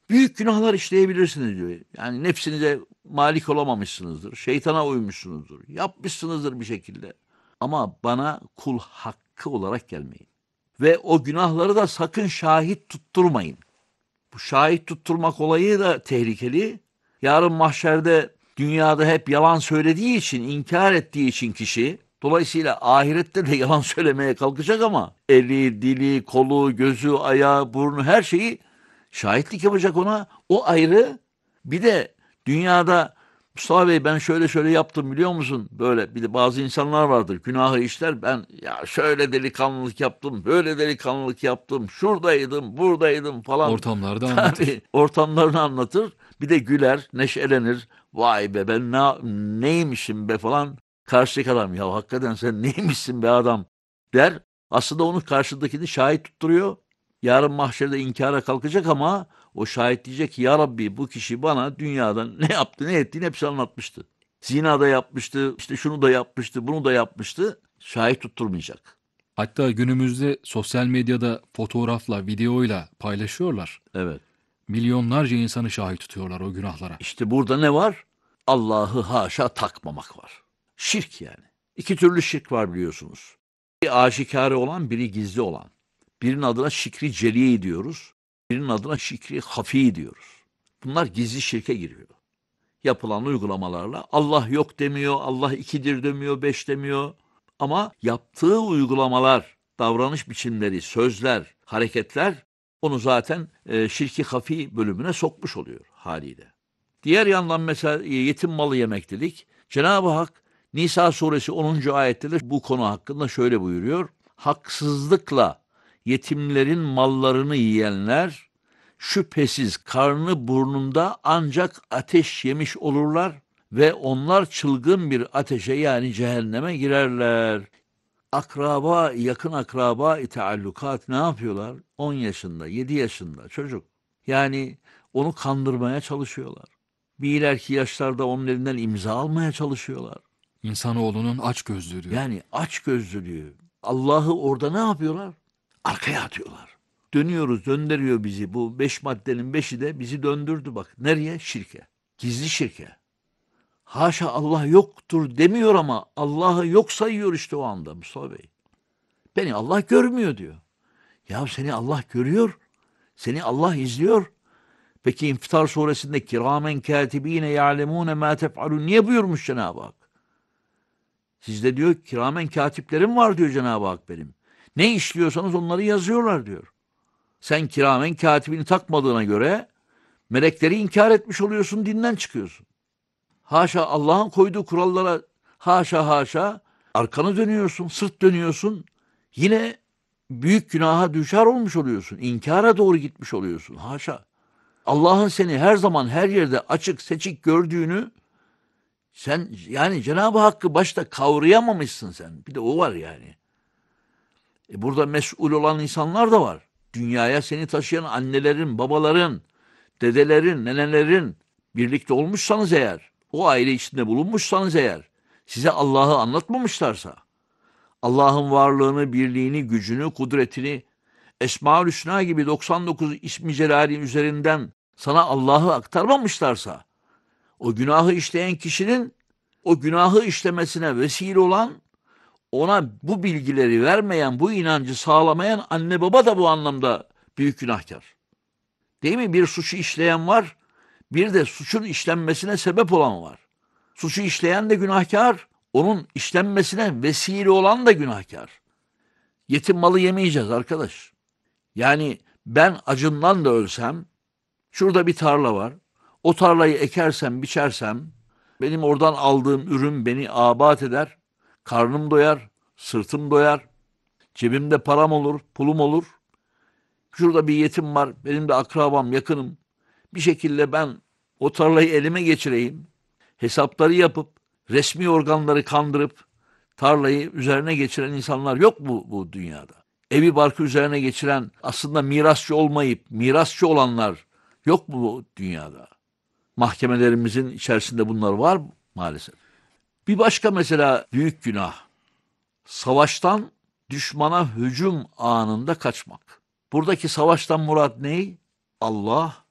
Büyük günahlar işleyebilirsiniz diyor. Yani nefsinize malik olamamışsınızdır. Şeytana uymuşsunuzdur. Yapmışsınızdır bir şekilde. Ama bana kul hakkı olarak gelmeyin. Ve o günahları da sakın şahit tutturmayın. Bu şahit tutturmak olayı da tehlikeli. Yarın mahşerde dünyada hep yalan söylediği için, inkar ettiği için kişi, dolayısıyla ahirette de yalan söylemeye kalkacak ama eli, dili, kolu, gözü, ayağı, burnu her şeyi şahitlik yapacak ona. O ayrı. Bir de dünyada Mustafa Bey ben şöyle şöyle yaptım biliyor musun? Böyle bir de bazı insanlar vardır günahı işler. Ben ya şöyle delikanlılık yaptım, böyle delikanlılık yaptım, şuradaydım, buradaydım falan. Ortamlarda anlatır. Tabii ortamlarını anlatır. Bir de güler, neşelenir. Vay be ben neymişim be falan. Karşıdaki adam ya hakikaten sen neymişsin be adam der. Aslında onu karşıdakini şahit tutturuyor. Yarın mahşerde inkara kalkacak ama o şahit diyecek ki ya Rabbi bu kişi bana dünyada ne yaptı ne ettiğini hepsi anlatmıştı. Zina da yapmıştı, işte şunu da yapmıştı, bunu da yapmıştı. Şahit tutturmayacak. Hatta günümüzde sosyal medyada fotoğrafla, videoyla paylaşıyorlar. Evet. Milyonlarca insanı şahit tutuyorlar o günahlara. İşte burada ne var? Allah'ı haşa takmamak var. Şirk yani. İki türlü şirk var biliyorsunuz. Biri aşikare olan, biri gizli olan. Birinin adına şikri celiye diyoruz. Birinin adına şikri hafi diyoruz. Bunlar gizli şirke giriyor. Yapılan uygulamalarla Allah yok demiyor, Allah ikidir demiyor, beş demiyor. Ama yaptığı uygulamalar, davranış biçimleri, sözler, hareketler onu zaten şirki hafi bölümüne sokmuş oluyor haliyle. Diğer yandan mesela yetim malı yemek dedik. Cenab-ı Hak Nisa suresi 10. ayette de bu konu hakkında şöyle buyuruyor. Haksızlıkla yetimlerin mallarını yiyenler şüphesiz karnı burnunda ancak ateş yemiş olurlar ve onlar çılgın bir ateşe yani cehenneme girerler. Akraba, yakın akraba taallukat ne yapıyorlar? 10 yaşında, 7 yaşında çocuk. Yani onu kandırmaya çalışıyorlar. Bir ileriki yaşlarda onun elinden imza almaya çalışıyorlar. İnsanoğlunun açgözlülüğü. Yani açgözlülüğü. Allah'ı orada ne yapıyorlar? Arkaya atıyorlar. Dönüyoruz, döndürüyor bizi. Bu 5 maddenin 5'i de bizi döndürdü bak. Nereye? Şirke. Gizli şirke. Haşa Allah yoktur demiyor ama Allah'ı yok sayıyor işte o anda Mustafa Bey. Beni Allah görmüyor diyor. Ya seni Allah görüyor. Seni Allah izliyor. Peki İnfitar suresinde kiramen katibine ya'lemune ma tef'alun niye buyurmuş Cenab-ı Hak? Sizde diyor kiramen katiplerim var diyor Cenab-ı Hak benim. Ne işliyorsanız onları yazıyorlar diyor. Sen kiramen katibini takmadığına göre melekleri inkar etmiş oluyorsun, dinden çıkıyorsun. Haşa Allah'ın koyduğu kurallara haşa haşa arkanı dönüyorsun, sırt dönüyorsun. Yine büyük günaha düşer olmuş oluyorsun. İnkara doğru gitmiş oluyorsun. Haşa. Allah'ın seni her zaman her yerde açık seçik gördüğünü sen yani Cenab-ı Hakk'ı başta kavrayamamışsın sen. Bir de o var yani. Burada mesul olan insanlar da var. Dünyaya seni taşıyan annelerin, babaların, dedelerin, nenelerin birlikte olmuşsanız eğer, o aile içinde bulunmuşsanız eğer, size Allah'ı anlatmamışlarsa, Allah'ın varlığını, birliğini, gücünü, kudretini, Esma-ül Hüsna gibi 99 ismi celali üzerinden sana Allah'ı aktarmamışlarsa, o günahı işleyen kişinin o günahı işlemesine vesile olan, ona bu bilgileri vermeyen, bu inancı sağlamayan anne baba da bu anlamda büyük günahkar. Değil mi? Bir suçu işleyen var, bir de suçun işlenmesine sebep olan var. Suçu işleyen de günahkar, onun işlenmesine vesile olan da günahkar. Yetim malı yemeyeceğiz arkadaş. Yani ben acından da ölsem, şurada bir tarla var. O tarlayı ekersem, biçersem, benim oradan aldığım ürün beni abat eder. Karnım doyar, sırtım doyar, cebimde param olur, pulum olur. Şurada bir yetim var, benim de akrabam, yakınım. Bir şekilde ben o tarlayı elime geçireyim. Hesapları yapıp, resmi organları kandırıp, tarlayı üzerine geçiren insanlar yok mu bu dünyada? Evi barkı üzerine geçiren, aslında mirasçı olmayıp, mirasçı olanlar yok mu bu dünyada? Mahkemelerimizin içerisinde bunlar var maalesef. Bir başka mesela büyük günah. Savaştan düşmana hücum anında kaçmak. Buradaki savaştan murat ne? Allah